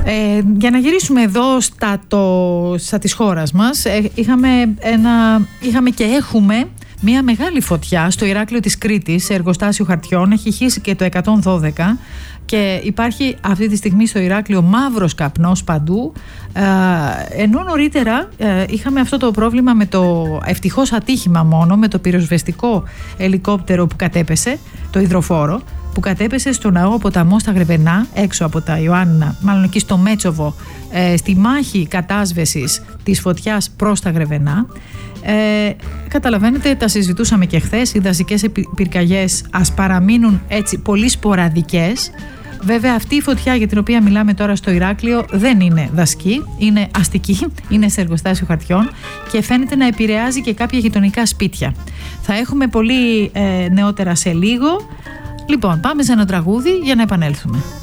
Για να γυρίσουμε εδώ στα της χώρας μας, είχαμε και έχουμε μια μεγάλη φωτιά στο Ηράκλειο της Κρήτης, σε εργοστάσιο χαρτιών. Έχει χύσει και το 112 και υπάρχει αυτή τη στιγμή στο Ηράκλειο μαύρος καπνός παντού, ενώ νωρίτερα είχαμε αυτό το πρόβλημα με το ευτυχώς ατύχημα μόνο, με το πυροσβεστικό ελικόπτερο που κατέπεσε, το υδροφόρο που κατέπεσε στο ναό ποταμό στα Γρεβενά, έξω από τα Ιωάννινα, μάλλον εκεί στο Μέτσοβο, στη μάχη κατάσβεσης της φωτιάς προς τα Γρεβενά. Καταλαβαίνετε, τα συζητούσαμε και χθες, οι δασικές πυρκαγιές ας παραμείνουν έτσι πολύ σποραδικές. Βέβαια αυτή η φωτιά για την οποία μιλάμε τώρα στο Ηράκλειο δεν είναι δασική, είναι αστική, είναι σε εργοστάσιο χαρτιών και φαίνεται να επηρεάζει και κάποια γειτονικά σπίτια. Θα έχουμε πολύ νεότερα σε λίγο. Λοιπόν, πάμε σε ένα τραγούδι για να επανέλθουμε.